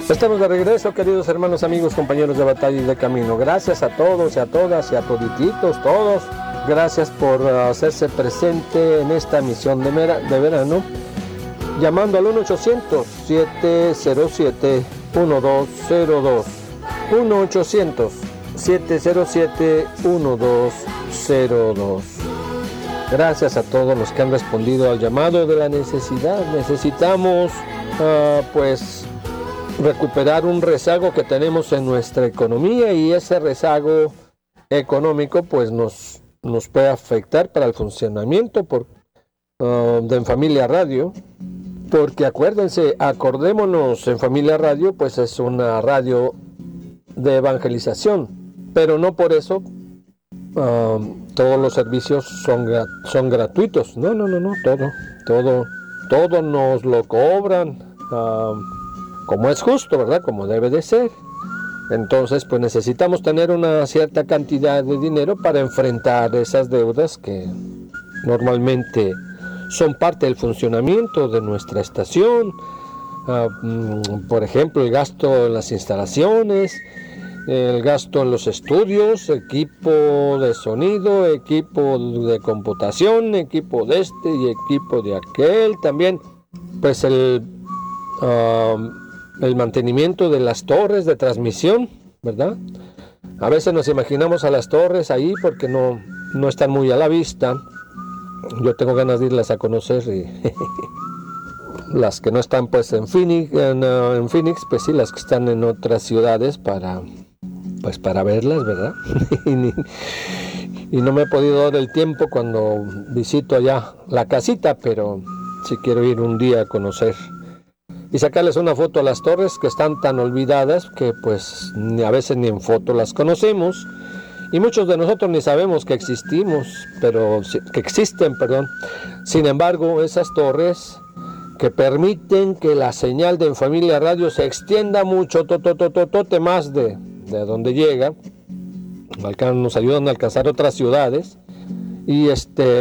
Estamos de regreso, queridos hermanos, amigos, compañeros de batalla y de camino. Gracias a todos y a todas y a todititos, todos. Gracias por hacerse presente en esta misión de verano, llamando al 1-800-707-1202. 1-800-707-1202. Gracias a todos los que han respondido al llamado de la necesidad. Necesitamos, pues, recuperar un rezago que tenemos en nuestra economía, y ese rezago económico pues nos puede afectar para el funcionamiento de En Familia Radio, porque acordémonos, En Familia Radio pues es una radio de evangelización, pero no por eso todos los servicios son gratuitos. No, todo nos lo cobran, como es justo, ¿verdad? Como debe de ser. Entonces, pues necesitamos tener una cierta cantidad de dinero para enfrentar esas deudas que normalmente son parte del funcionamiento de nuestra estación. Por ejemplo, el gasto en las instalaciones, el gasto en los estudios, equipo de sonido, equipo de computación, equipo de este y equipo de aquel. También, pues el mantenimiento de las torres de transmisión, ¿verdad? A veces nos imaginamos a las torres ahí porque no están muy a la vista. Yo tengo ganas de irlas a conocer, y las que no están pues en Phoenix, pues sí, las que están en otras ciudades para verlas, ¿verdad? y no me he podido dar el tiempo cuando visito allá la casita, pero sí quiero ir un día a conocer y sacarles una foto a las torres, que están tan olvidadas que pues a veces ni en foto las conocemos, y muchos de nosotros ni sabemos que existen. Sin embargo, esas torres que permiten que la señal de En Familia Radio se extienda mucho, más de donde llega, nos ayudan a alcanzar otras ciudades, y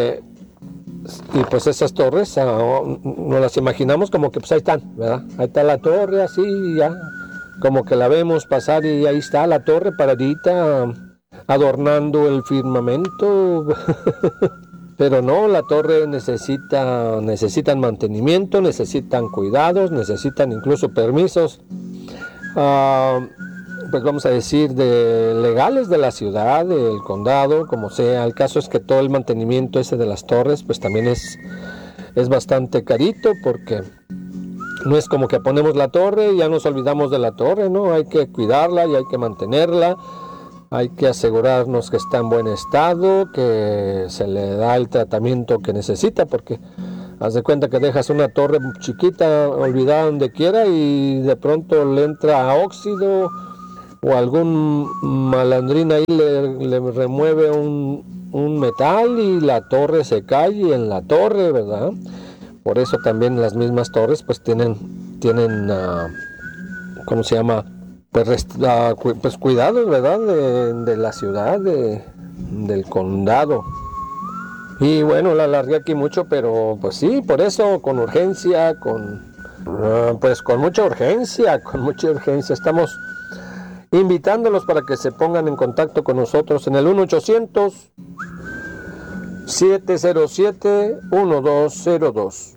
pues esas torres nos las imaginamos como que pues ahí están, ¿verdad? Ahí está la torre, así ya, como que la vemos pasar y ahí está la torre paradita, adornando el firmamento. Pero no, la torre necesitan mantenimiento, necesitan cuidados, necesitan incluso permisos, pues vamos a decir, legales de la ciudad, del condado, como sea. El caso es que todo el mantenimiento ese de las torres pues también es bastante carito, porque no es como que ponemos la torre y ya nos olvidamos de la torre, ¿no? Hay que cuidarla y hay que mantenerla, hay que asegurarnos que está en buen estado, que se le da el tratamiento que necesita, porque haz de cuenta que dejas una torre chiquita olvidada donde quiera y de pronto le entra óxido, o algún malandrín ahí le remueve un metal y la torre se cae en la torre, ¿verdad? Por eso también las mismas torres pues tienen ¿cómo se llama? Pues cuidados, ¿verdad? De la ciudad, del condado. Y bueno, la alargué aquí mucho, pero pues sí, por eso, con urgencia, con mucha urgencia, estamos invitándolos para que se pongan en contacto con nosotros en el 1-800-707-1202.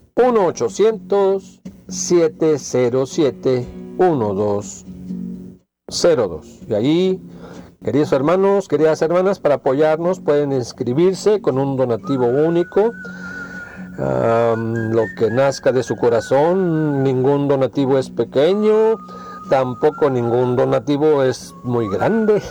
1-800-707-1202. Y ahí, queridos hermanos, queridas hermanas, para apoyarnos pueden inscribirse con un donativo único, lo que nazca de su corazón. Ningún donativo es pequeño, tampoco ningún donativo es muy grande.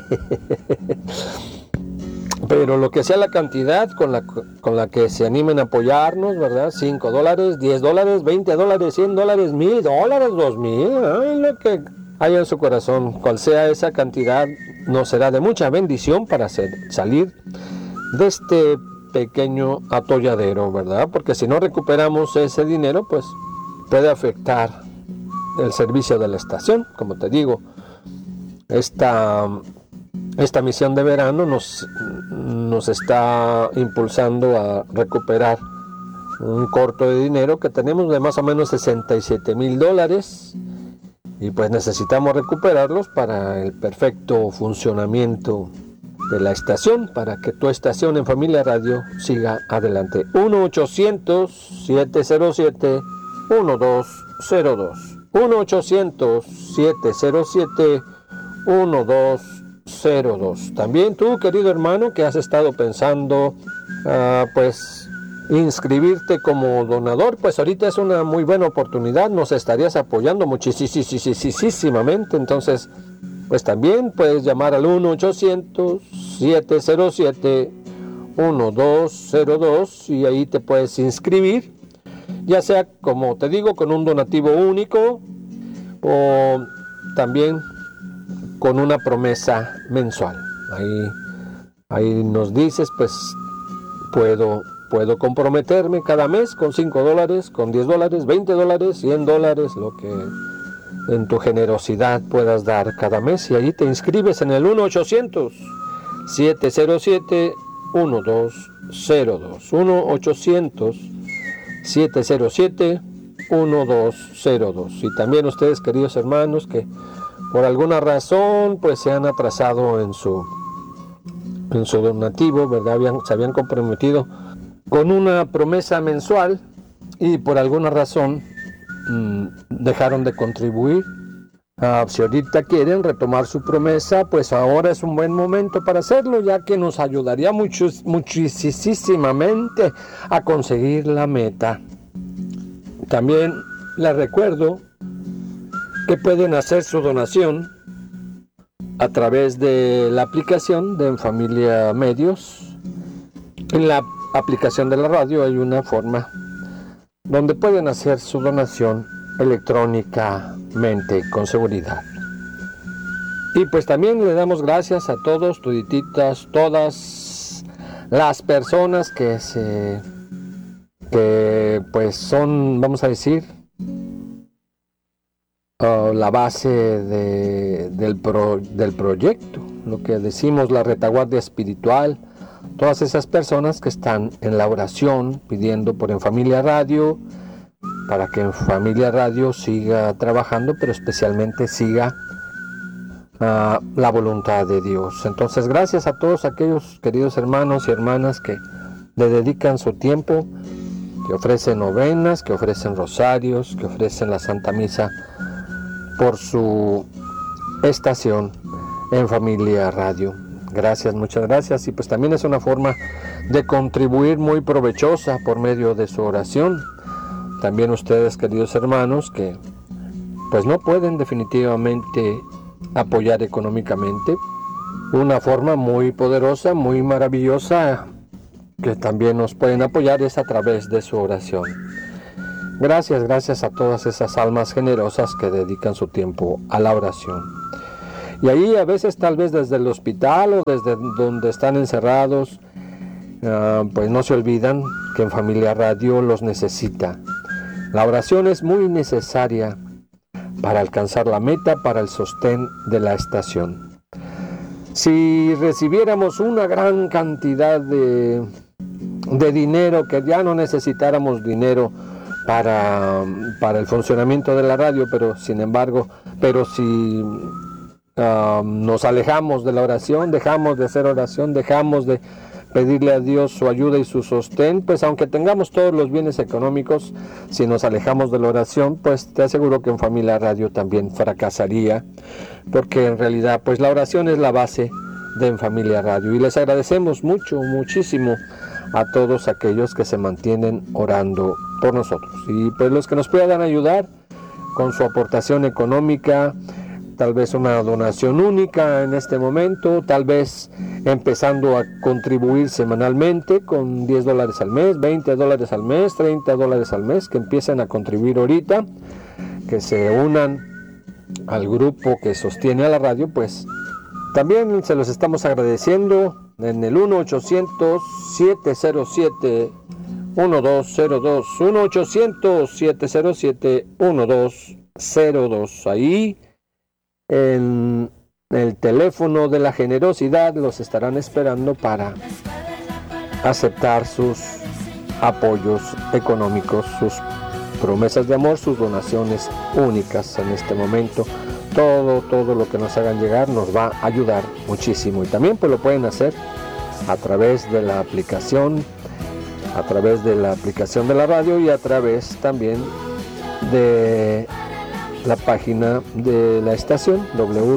Pero lo que sea la cantidad con la que se animen a apoyarnos, ¿verdad? $5, $10, $20, $100, $1,000, $2,000, lo que haya en su corazón, cual sea esa cantidad, nos será de mucha bendición para salir de este pequeño atolladero, ¿verdad? Porque si no recuperamos ese dinero, pues puede afectar el servicio de la estación. Como te digo, esta misión de verano nos está impulsando a recuperar un corto de dinero que tenemos de más o menos $67,000, y pues necesitamos recuperarlos para el perfecto funcionamiento de la estación, para que tu estación en Familia Radio siga adelante. 1-800-707-1202. 1-800-707-1202. También tú, querido hermano, que has estado pensando pues inscribirte como donador, pues ahorita es una muy buena oportunidad, nos estarías apoyando muchísimamente. Entonces pues también puedes llamar al 1-800-707-1202 y ahí te puedes inscribir, ya sea, como te digo, con un donativo único o también con una promesa mensual. Ahí nos dices, pues puedo comprometerme cada mes con $5, con $10, $20, $100, lo que en tu generosidad puedas dar cada mes, y ahí te inscribes en el 1-800-707-1202. 1-800-707-1202. Y también ustedes, queridos hermanos, que por alguna razón pues se han atrasado en su donativo, ¿verdad? Se habían comprometido con una promesa mensual y por alguna razón dejaron de contribuir. Si ahorita quieren retomar su promesa, pues ahora es un buen momento para hacerlo, ya que nos ayudaría muchísimamente a conseguir la meta. También les recuerdo que pueden hacer su donación a través de la aplicación de En Familia Medios. En la aplicación de la radio hay una forma donde pueden hacer su donación electrónicamente con seguridad. Y pues también le damos gracias a todas las personas que pues son, vamos a decir, la base del proyecto, lo que decimos la retaguardia espiritual, todas esas personas que están en la oración pidiendo por En Familia Radio, para que En Familia Radio siga trabajando, pero especialmente siga la voluntad de Dios. Entonces, gracias a todos aquellos queridos hermanos y hermanas que le dedican su tiempo, que ofrecen novenas, que ofrecen rosarios, que ofrecen la Santa Misa por su estación En Familia Radio. Gracias, muchas gracias. Y pues también es una forma de contribuir muy provechosa por medio de su oración. También ustedes, queridos hermanos, que pues no pueden definitivamente apoyar económicamente, una forma muy poderosa, muy maravillosa que también nos pueden apoyar es a través de su oración. Gracias a todas esas almas generosas que dedican su tiempo a la oración. Y ahí a veces, tal vez desde el hospital o desde donde están encerrados, pues no se olvidan que En Familia Radio los necesita. La oración es muy necesaria para alcanzar la meta, para el sostén de la estación. Si recibiéramos una gran cantidad de dinero, que ya no necesitáramos dinero para el funcionamiento de la radio, pero si nos alejamos de la oración, dejamos de hacer oración, dejamos de pedirle a Dios su ayuda y su sostén, pues aunque tengamos todos los bienes económicos, si nos alejamos de la oración, pues te aseguro que En Familia Radio también fracasaría, porque en realidad pues la oración es la base de En Familia Radio. Y les agradecemos muchísimo a todos aquellos que se mantienen orando por nosotros. Y pues los que nos puedan ayudar con su aportación económica, tal vez una donación única en este momento, tal vez empezando a contribuir semanalmente con $10 al mes, $20 al mes, $30 al mes, que empiecen a contribuir ahorita, que se unan al grupo que sostiene a la radio, pues también se los estamos agradeciendo en el 1-800-707-1202, 1-800-707-1202, ahí en el teléfono de la generosidad los estarán esperando para aceptar sus apoyos económicos, sus Promesas de Amor, sus donaciones únicas en este momento. Todo lo que nos hagan llegar nos va a ayudar muchísimo. Y también pues lo pueden hacer a través de la aplicación, de la radio, y a través también de la página de la estación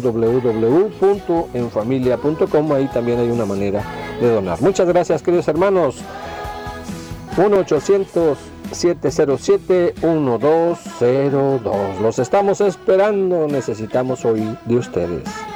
www.enfamilia.com. Ahí también hay una manera de donar. Muchas gracias, queridos hermanos. 1-800-707-1202. Los estamos esperando. Necesitamos oír de ustedes.